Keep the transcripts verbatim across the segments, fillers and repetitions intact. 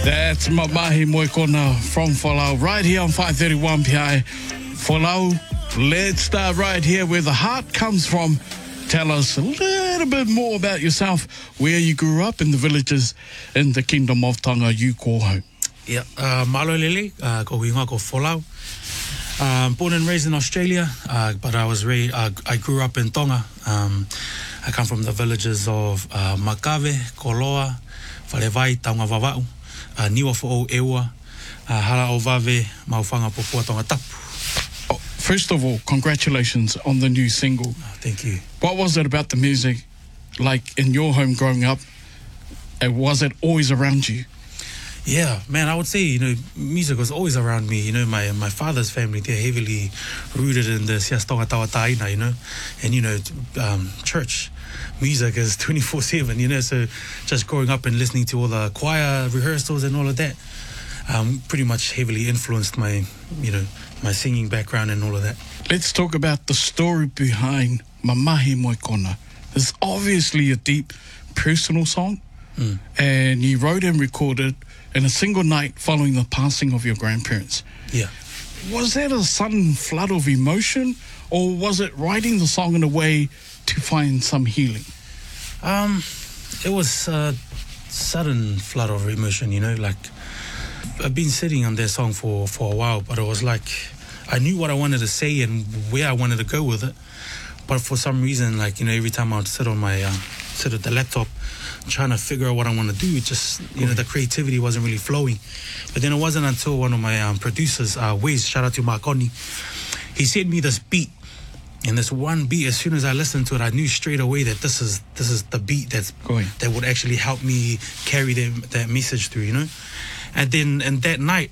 That's Mamahi Moikona from Folau, right here on five thirty-one P I. Folau, let's start right here where the heart comes from. Tell us a little bit more about yourself, where you grew up in the villages in the Kingdom of Tonga you call home. Yeah, uh, malo lele, uh, ko winga ko Folau. Um, born and raised in Australia, uh, but I was ra- uh, I grew up in Tonga. Um, I come from the villages of uh, Makave, Koloa, Whalewai, Taunga Vavau, uh, Niwa Fo'o Ewa, uh, Hala o Vave, Maufanga Popua Tonga Tapu. Oh, first of all, congratulations on the new single. Oh, thank you. What was it about the music, like in your home growing up? And was it always around you? Yeah, man, I would say, you know, music was always around me. You know, my my father's family, they're heavily rooted in the Sias Tonga Tawa Taina, you know, and, you know, um, church music is twenty-four seven, you know, so just growing up and listening to all the choir rehearsals and all of that, um, pretty much heavily influenced my, you know, my singing background and all of that. Let's talk about the story behind Mamahi Moikona. It's obviously a deep personal song, mm. and you wrote and recorded in a single night following the passing of your grandparents. Yeah. Was that a sudden flood of emotion, or was it writing the song in a way to find some healing? Um, it was a sudden flood of emotion, you know, like I've been sitting on that song for, for a while, but it was like I knew what I wanted to say and where I wanted to go with it. But for some reason, like, you know, every time I would sit on my, um, sit at the laptop, trying to figure out what I want to do, it just, you know, the creativity wasn't really flowing. But then it wasn't until one of my um, producers, uh, Wes, shout out to Marconi, he sent me this beat. And this one beat, as soon as I listened to it, I knew straight away that this is this is the beat that's Going. that would actually help me carry that, that message through, you know? And then and that night,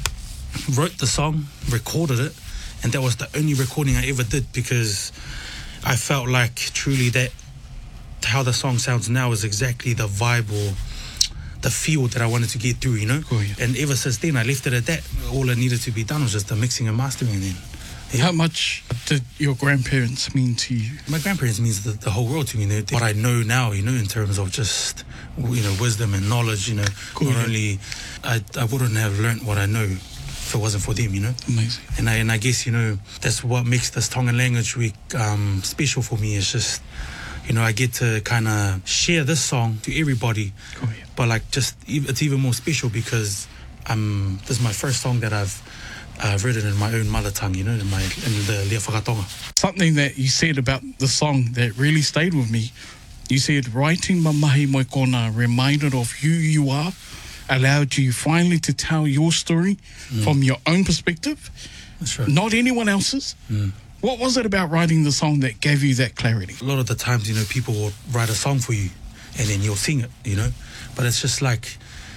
wrote the song, recorded it, and that was the only recording I ever did because I felt like truly that how the song sounds now is exactly the vibe or the feel that I wanted to get through, you know? Oh, yeah. And ever since then, I left it at that. All that needed to be done was just the mixing and mastering, and then yeah. How much did your grandparents mean to you? My grandparents means the, the whole world to me. They're, what I know now, you know, in terms of just, you know, wisdom and knowledge, you know, cool, not yeah. only, I, I wouldn't have learnt what I know if it wasn't for them, you know. Amazing. And I, and I guess, you know, that's what makes this Tongan Language Week um, special for me. It's just, you know, I get to kind of share this song to everybody. Oh, yeah. But like, just, it's even more special because I'm, this is my first song that I've I've written in my own mother tongue, you know, in my in the Lea Whakatonga. Something that you said about the song that really stayed with me, you said, writing Mamahi Moikona reminded of who you are, allowed you finally to tell your story mm. from your own perspective, That's right. not anyone else's. Mm. What was it about writing the song that gave you that clarity? A lot of the times, you know, people will write a song for you and then you'll sing it, you know, but it's just like,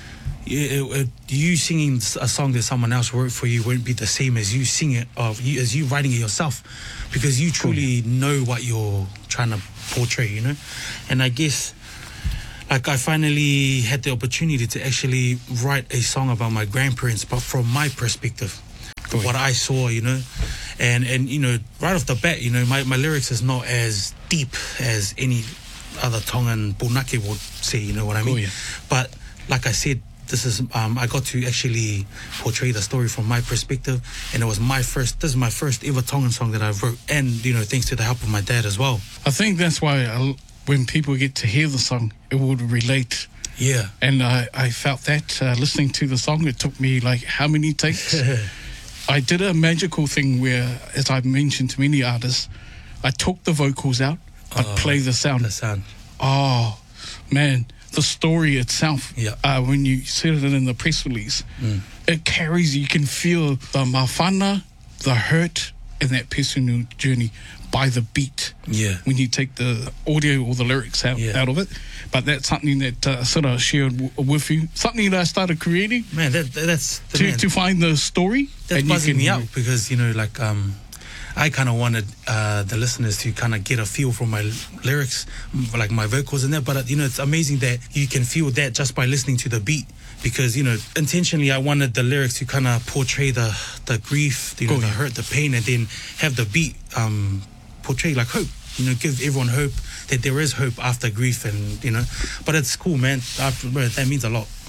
It, it, you singing a song that someone else wrote for you won't be the same as you sing it, of you, as you writing it yourself, because you truly know what you're trying to portray, you know. And I guess, like, I finally had the opportunity to actually write a song about my grandparents, but from my perspective, cool. What I saw, you know. And and you know, right off the bat, you know, my, my lyrics is not as deep as any other Tongan punake would say, you know what I mean? Cool, yeah. But like I said, This is um, I got to actually portray the story from my perspective, and it was my first. This is my first ever Tongan song that I wrote, and you know, thanks to the help of my dad as well. I think that's why I, when people get to hear the song, it would relate. Yeah, and I, I felt that uh, listening to the song. It took me like how many takes? I did a magical thing where, as I've mentioned to many artists, I took the vocals out, I'd oh, play the sound. The sound. Oh, man. The story itself, yeah. uh, when you said it in the press release, mm. it carries, you can feel the mawhana, the hurt, and that personal journey by the beat. Yeah. When you take the audio or the lyrics out, yeah. out of it. But that's something that uh, sort of shared w- with you. Something that I started creating. Man, that, that's... The to, man. to find the story. That's buzzing me out because, you know, like... um. I kind of wanted uh, the listeners to kind of get a feel from my lyrics, like my vocals and that. But, uh, you know, it's amazing that you can feel that just by listening to the beat. Because, you know, intentionally I wanted the lyrics to kind of portray the, the grief, you know, oh, the hurt, the pain, and then have the beat um, portray like hope. You know, give everyone hope that there is hope after grief and, you know. But it's cool, man. After, that means a lot.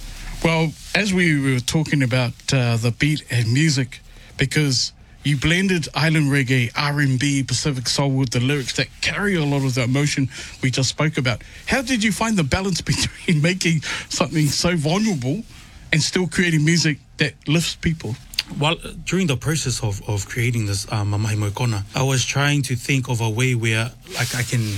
Well, as we were talking about uh, the beat and music, because you blended island reggae, R and B, Pacific soul with the lyrics that carry a lot of the emotion we just spoke about. How did you find the balance between making something so vulnerable and still creating music that lifts people? Well, during the process of, of creating this um, Mamahi Moekona, I was trying to think of a way where like I can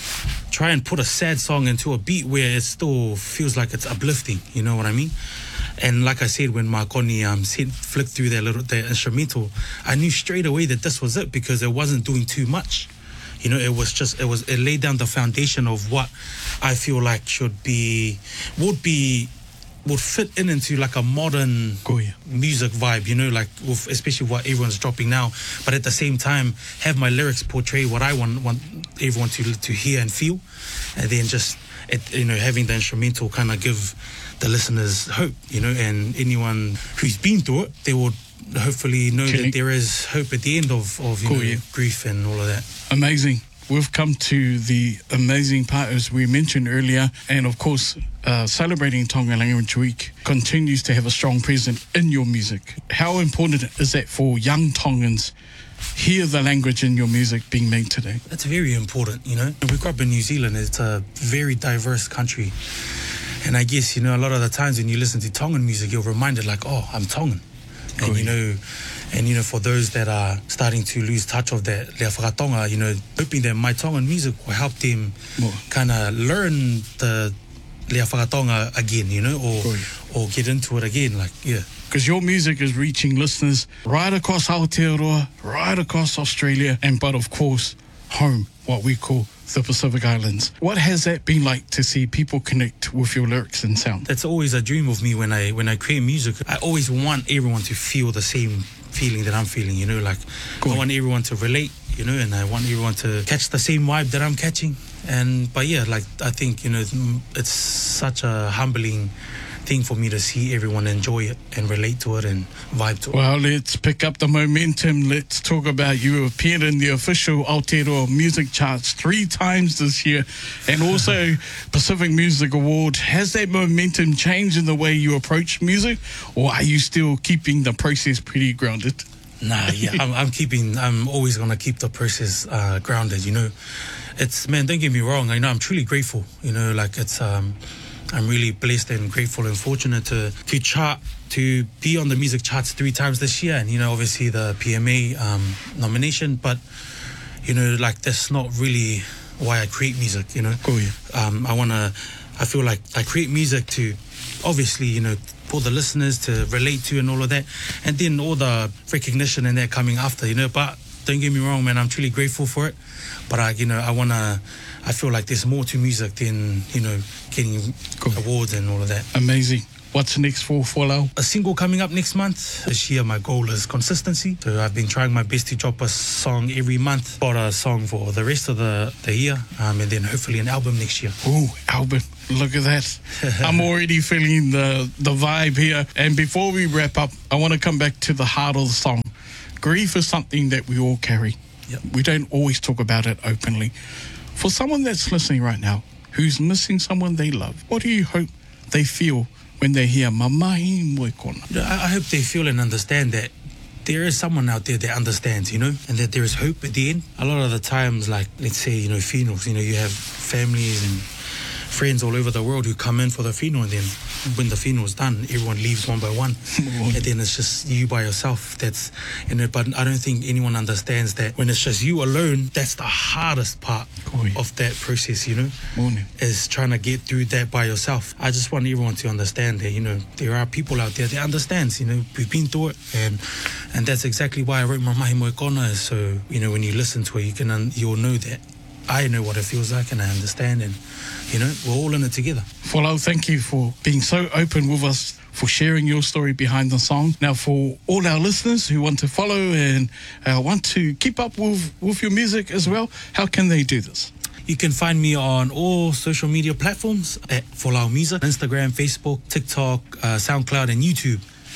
try and put a sad song into a beat where it still feels like it's uplifting, you know what I mean? And like I said, when Makoni um, said, flicked through that little that instrumental, I knew straight away that this was it because it wasn't doing too much. You know, it was just, it was, it laid down the foundation of what I feel like should be, would be, would fit in into like a modern oh, yeah. music vibe, you know, like with, especially what everyone's dropping now. But at the same time, have my lyrics portray what I want want everyone to to hear and feel, and then just it, you know having the instrumental kind of give the listeners hope, you know, and anyone who's been through it, they would hopefully know Killing. that there is hope at the end of of you cool, know yeah. grief and all of that. Amazing. We've come to the amazing part, as we mentioned earlier, and of course, uh, celebrating Tonga Language Week continues to have a strong presence in your music. How important is that for young Tongans hear the language in your music being made today? That's very important, you know. We grew up in New Zealand. It's a very diverse country. And I guess, you know, a lot of the times when you listen to Tongan music, you're reminded like, oh, I'm Tongan. And, Cool. you know, and, you know, for those that are starting to lose touch of that Lea Whakatonga, you know, hoping that my Tongan music will help them More. kind of learn the Lea Whakatonga again, you know, or, Cool. or get into it again, like, yeah. Because your music is reaching listeners right across Aotearoa, right across Australia, and but of course, home, what we call the Pacific Islands. What has that been like to see people connect with your lyrics and sound? That's always a dream of me when I when I create music. I always want everyone to feel the same feeling that I'm feeling, you know, like Cool. I want everyone to relate, you know, and I want everyone to catch the same vibe that I'm catching. And but yeah, like I think, you know, it's such a humbling thing for me to see everyone enjoy it and relate to it and vibe to it. Well, let's pick up the momentum. Let's talk about you appeared in the official Aotearoa music charts three times this year, and also Pacific Music Award. Has that momentum changed in the way you approach music, or are you still keeping the process pretty grounded? Nah, yeah, I'm, I'm keeping, I'm always going to keep the process uh, grounded, you know. It's, man, don't get me wrong, I know I'm truly grateful, you know, like it's, um, I'm really blessed and grateful and fortunate to, to chart, to be on the music charts three times this year. And, you know, obviously the P M A um, nomination, but, you know, like that's not really why I create music, you know. Cool, yeah. Um, I want to, I feel like I create music to, obviously, you know, for the listeners to relate to and all of that. And then all the recognition and that coming after, you know. But don't get me wrong, man, I'm truly grateful for it. But, I, you know, I want to, I feel like there's more to music than, you know, getting Cool. awards and all of that. Amazing. What's next for Folau? A single coming up next month. This year, my goal is consistency. So I've been trying my best to drop a song every month. Got a song for the rest of the, the year, um, and then hopefully an album next year. Ooh, Albert, look at that. I'm already feeling the, the vibe here. And before we wrap up, I want to come back to the heart of the song. Grief is something that we all carry. Yep. We don't always talk about it openly. For someone that's listening right now, who's missing someone they love, what do you hope they feel when they hear Mamahi Moekona? You know, I, I hope they feel and understand that there is someone out there that understands, you know, and that there is hope at the end. A lot of the times, like, let's say, you know, funerals, you know, you have families and friends all over the world who come in for the funeral, and then when the funeral's done, everyone leaves one by one. And then it's just you by yourself. That's, you know, but I don't think anyone understands that when it's just you alone, that's the hardest part Cool. of that process, you know, Morning. is trying to get through that by yourself. I just want everyone to understand that, you know, there are people out there that understands, you know, we've been through it, and and that's exactly why I wrote Mamahi Moekona, is so, you know, when you listen to it, you can, un- you'll know that I know what it feels like and I understand, and, you know, we're all in it together. Folau, thank you for being so open with us, for sharing your story behind the song. Now, for all our listeners who want to follow and uh, want to keep up with, with your music as well, how can they do this? You can find me on all social media platforms at Folau Music, Instagram, Facebook, TikTok, uh, SoundCloud, and YouTube.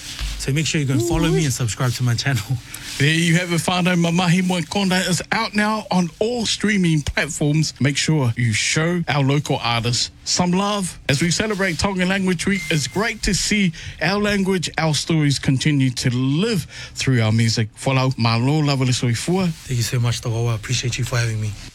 So make sure you go and follow me and subscribe to my channel. There you have it, whānau. Ma Mahi Moi Kona is out now on all streaming platforms. Make sure you show our local artists some love. As we celebrate Tongan Language Week, it's great to see our language, our stories continue to live through our music. Whalau, malo lava le soifua. Thank you so much, Tawawa. I appreciate you for having me.